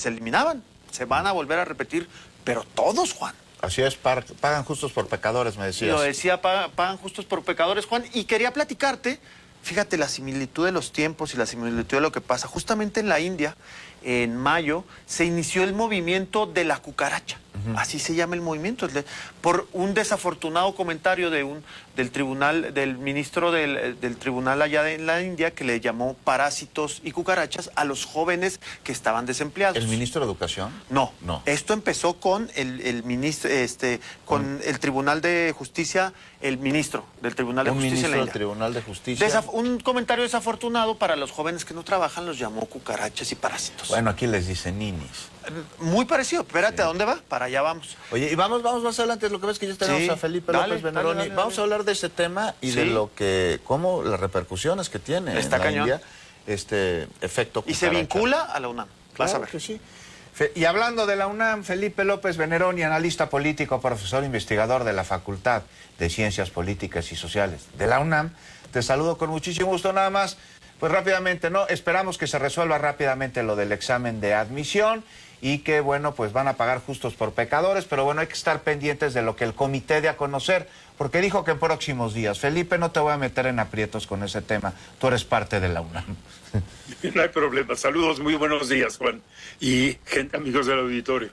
se eliminaban. Se van a volver a repetir, pero todos, Juan. Así es, pagan justos por pecadores, me decías. Lo decía, pagan justos por pecadores, Juan. Y quería platicarte, fíjate, la similitud de los tiempos y la similitud de lo que pasa. Justamente en la India, en mayo, se inició el movimiento de la cucaracha. Así se llama el movimiento, por un desafortunado comentario del tribunal, del ministro del tribunal allá en la India, que le llamó parásitos y cucarachas a los jóvenes que estaban desempleados. ¿El ministro de Educación? No, no. Esto empezó con el ministro, con el Tribunal de Justicia, el ministro del Tribunal de Justicia en la India. Del Tribunal de Justicia. Un comentario desafortunado para los jóvenes que no trabajan, los llamó cucarachas y parásitos. Bueno, aquí les dicen ninis. Muy parecido. Espérate, ¿a dónde va? Para allá vamos. Oye, y vamos más adelante. Lo que ves que ya tenemos a Felipe López Veneroni. Dale. Vamos a hablar de ese tema y de lo que, cómo las repercusiones que tiene Está en la cañón. India este efecto cucaracha. Y se vincula a la UNAM. Vas a ver. Que sí. Y hablando de la UNAM, Felipe López Veneroni, analista político, profesor investigador de la Facultad de Ciencias Políticas y Sociales de la UNAM, te saludo con muchísimo gusto. Nada más, pues rápidamente, ¿no? Esperamos que se resuelva rápidamente lo del examen de admisión y que, bueno, pues van a pagar justos por pecadores, pero bueno, hay que estar pendientes de lo que el comité dé a conocer, porque dijo que en próximos días. Felipe, no te voy a meter en aprietos con ese tema, tú eres parte de la UNAM. No hay problema. Saludos, muy buenos días, Juan, y gente, amigos del auditorio.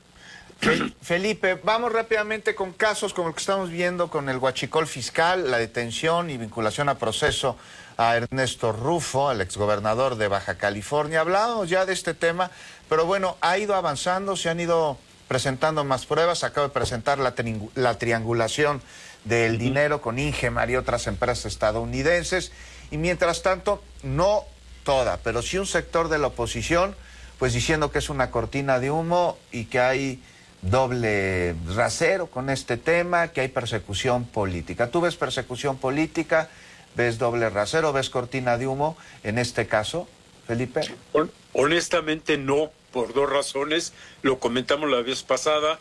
Felipe, vamos rápidamente con casos como el que estamos viendo con el huachicol fiscal, la detención y vinculación a proceso a Ernesto Rufo, al exgobernador de Baja California. Hablábamos ya de este tema, pero bueno, ha ido avanzando, se han ido presentando más pruebas. Acabo de presentar la triangulación del dinero con Ingemar y otras empresas estadounidenses. Y mientras tanto, no toda, pero sí un sector de la oposición, pues diciendo que es una cortina de humo y que hay doble rasero con este tema, que hay persecución política. ¿Tú ves persecución política? ¿Ves doble rasero? ¿Ves cortina de humo en este caso, Felipe? Honestamente no, por dos razones. Lo comentamos la vez pasada.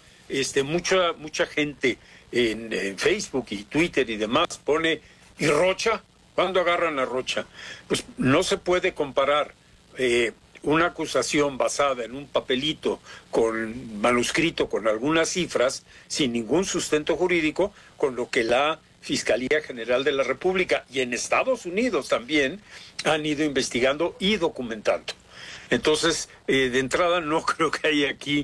Mucha gente en Facebook y Twitter y demás pone, ¿y Rocha? ¿Cuándo agarran a Rocha? Pues no se puede comparar una acusación basada en un papelito con manuscrito con algunas cifras sin ningún sustento jurídico con lo que la Fiscalía General de la República y en Estados Unidos también han ido investigando y documentando. Entonces, de entrada no creo que haya aquí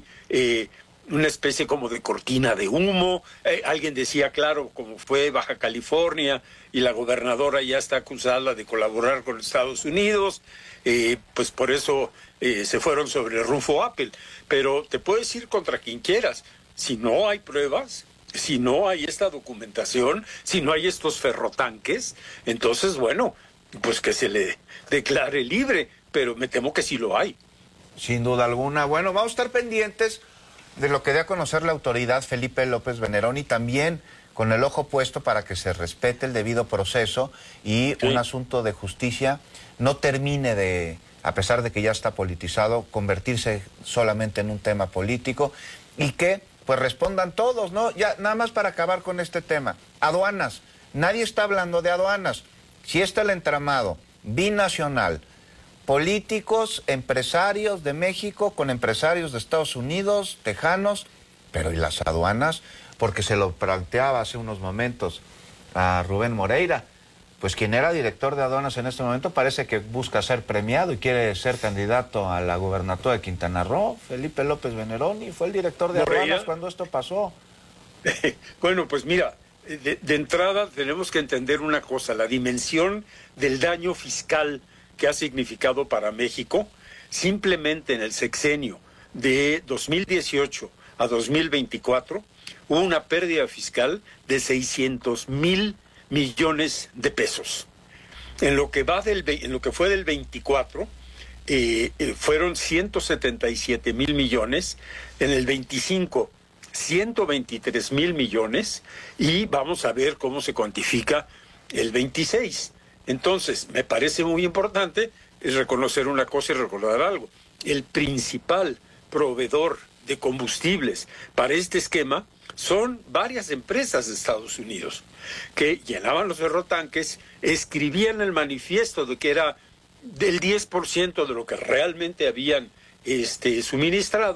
una especie como de cortina de humo. Alguien decía, claro, como fue Baja California y la gobernadora ya está acusada de colaborar con Estados Unidos, pues por eso se fueron sobre Rufo Apple. Pero te puedes ir contra quien quieras. Si no hay pruebas, si no hay esta documentación, si no hay estos ferrotanques, entonces, bueno, pues que se le declare libre, pero me temo que sí lo hay. Sin duda alguna. Bueno, vamos a estar pendientes de lo que dé a conocer la autoridad Felipe López Veneroni, también con el ojo puesto para que se respete el debido proceso y un asunto de justicia no termine de, a pesar de que ya está politizado, convertirse solamente en un tema político y que pues respondan todos, ¿no? Ya, nada más para acabar con este tema. Aduanas. Nadie está hablando de aduanas. Si está el entramado binacional, políticos, empresarios de México con empresarios de Estados Unidos, tejanos, pero ¿y las aduanas? Porque se lo planteaba hace unos momentos a Rubén Moreira. Pues quien era director de aduanas en este momento parece que busca ser premiado y quiere ser candidato a la gubernatura de Quintana Roo. Felipe López Veneroni fue el director de aduanas cuando esto pasó. Bueno, pues mira, de entrada tenemos que entender una cosa, la dimensión del daño fiscal que ha significado para México. Simplemente en el sexenio de 2018 a 2024 hubo una pérdida fiscal de 600,000 millones de pesos. En lo que fue del 24 fueron 177,000 millones, en el 25 123,000 millones y vamos a ver cómo se cuantifica el 26. Entonces, me parece muy importante reconocer una cosa y recordar algo. El principal proveedor de combustibles para este esquema son varias empresas de Estados Unidos que llenaban los ferrotanques, escribían el manifiesto de que era del 10% de lo que realmente habían suministrado.